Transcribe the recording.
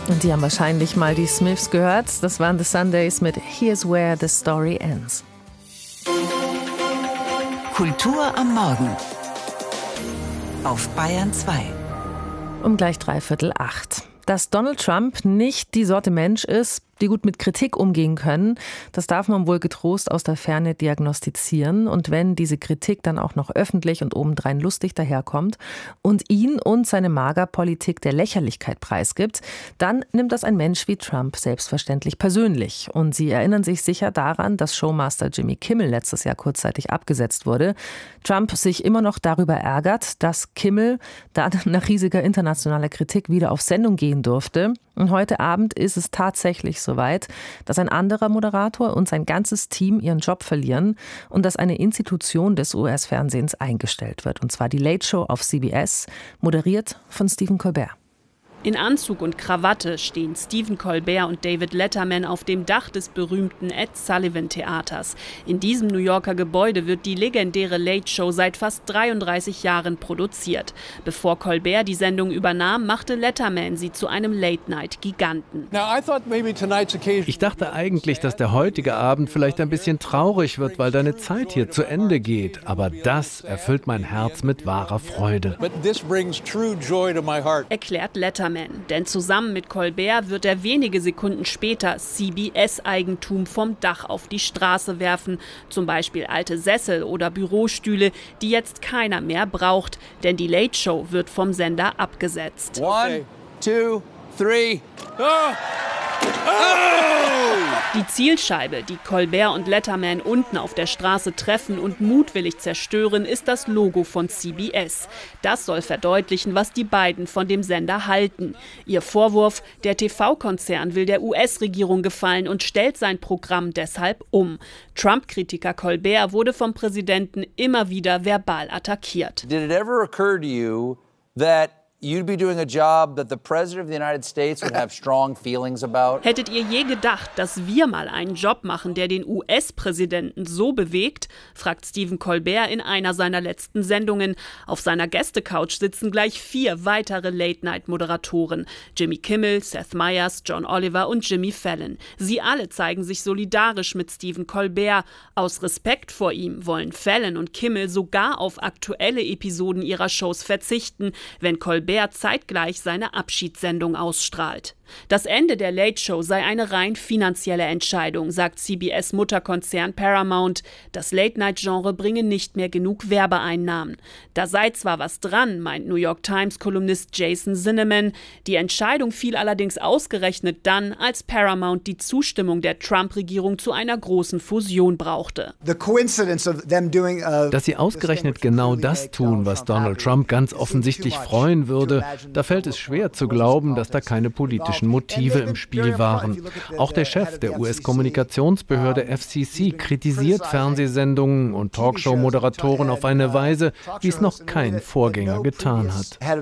Und die haben wahrscheinlich mal die Smiths gehört. Das waren The Sundays mit Here's Where the Story Ends. Kultur am Morgen auf Bayern 2. Um gleich 7:45. Dass Donald Trump nicht die Sorte Mensch ist, die gut mit Kritik umgehen können, das darf man wohl getrost aus der Ferne diagnostizieren. Und wenn diese Kritik dann auch noch öffentlich und obendrein lustig daherkommt und ihn und seine Magerpolitik der Lächerlichkeit preisgibt, dann nimmt das ein Mensch wie Trump selbstverständlich persönlich. Und Sie erinnern sich sicher daran, dass Showmaster Jimmy Kimmel letztes Jahr kurzzeitig abgesetzt wurde. Trump sich immer noch darüber ärgert, dass Kimmel da nach riesiger internationaler Kritik wieder auf Sendung gehen durfte. Und heute Abend ist es tatsächlich soweit, dass ein anderer Moderator und sein ganzes Team ihren Job verlieren und dass eine Institution des US-Fernsehens eingestellt wird. Und zwar die Late Show auf CBS, moderiert von Stephen Colbert. In Anzug und Krawatte stehen Stephen Colbert und David Letterman auf dem Dach des berühmten Ed Sullivan Theaters. In diesem New Yorker Gebäude wird die legendäre Late Show seit fast 33 Jahren produziert. Bevor Colbert die Sendung übernahm, machte Letterman sie zu einem Late-Night-Giganten. Ich dachte eigentlich, dass der heutige Abend vielleicht ein bisschen traurig wird, weil deine Zeit hier zu Ende geht. Aber das erfüllt mein Herz mit wahrer Freude. Erklärt Letterman. Denn zusammen mit Colbert wird er wenige Sekunden später CBS-Eigentum vom Dach auf die Straße werfen. Zum Beispiel alte Sessel oder Bürostühle, die jetzt keiner mehr braucht. Denn die Late Show wird vom Sender abgesetzt. 1, 2, 3. Die Zielscheibe, die Colbert und Letterman unten auf der Straße treffen und mutwillig zerstören, ist das Logo von CBS. Das soll verdeutlichen, was die beiden von dem Sender halten. Ihr Vorwurf, der TV-Konzern will der US-Regierung gefallen und stellt sein Programm deshalb um. Trump-Kritiker Colbert wurde vom Präsidenten immer wieder verbal attackiert. Did it ever occur to you that you'd be doing a job that the President of the United States would have strong feelings about? Hättet ihr je gedacht, dass wir mal einen Job machen, der den US-Präsidenten so bewegt? Fragt Stephen Colbert in einer seiner letzten Sendungen. Auf seiner Gästecouch sitzen gleich 4 weitere Late-Night-Moderatoren. Jimmy Kimmel, Seth Meyers, John Oliver und Jimmy Fallon. Sie alle zeigen sich solidarisch mit Stephen Colbert. Aus Respekt vor ihm wollen Fallon und Kimmel sogar auf aktuelle Episoden ihrer Shows verzichten, wenn Colbert zeitgleich seine Abschiedssendung ausstrahlt. Das Ende der Late Show sei eine rein finanzielle Entscheidung, sagt CBS-Mutterkonzern Paramount. Das Late-Night-Genre bringe nicht mehr genug Werbeeinnahmen. Da sei zwar was dran, meint New York Times-Kolumnist Jason Zinnemann. Die Entscheidung fiel allerdings ausgerechnet dann, als Paramount die Zustimmung der Trump-Regierung zu einer großen Fusion brauchte. Dass sie ausgerechnet genau das tun, was Donald Trump ganz offensichtlich freuen würde, da fällt es schwer zu glauben, dass da keine politischen Motive im Spiel waren. Auch der Chef der US-Kommunikationsbehörde FCC kritisiert Fernsehsendungen und Talkshow-Moderatoren auf eine Weise, wie es noch kein Vorgänger getan hat.